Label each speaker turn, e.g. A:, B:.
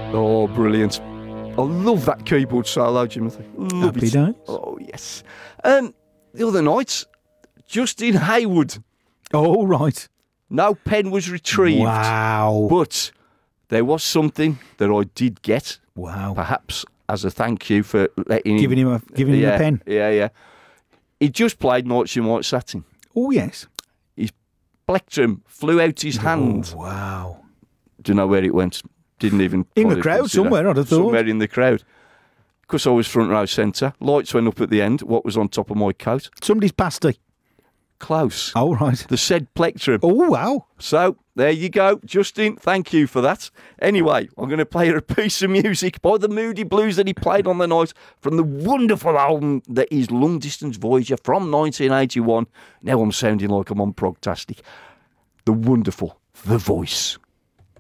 A: Oh, brilliant. I love that keyboard solo, Timothy. Love
B: Happy
A: it.
B: days.
A: Oh, yes. The other night, Justin Hayward.
B: Oh, right.
A: No pen was retrieved.
B: Wow.
A: But there was something that I did get.
B: Wow.
A: Perhaps as a thank you for letting
B: Giving him a pen.
A: Yeah. He just played Nights in White Satin.
B: Oh, yes.
A: His plectrum flew out his hand.
B: Oh, wow.
A: Do you know where it went? Didn't even
B: In the
A: bother
B: crowd
A: consider.
B: somewhere, I'd have thought.
A: Somewhere in the crowd. Because I was front row centre. Lights went up at the end. What was on top of my coat?
B: Somebody's pasty.
A: Close.
B: Oh, right.
A: The said plectrum.
B: Oh, wow.
A: So, there you go. Justin, thank you for that. Anyway, I'm going to play a piece of music by the Moody Blues that he played on the night from the wonderful album that is Long Distance Voyager from 1981. Now I'm sounding like I'm on Progtastic. The wonderful The Voice.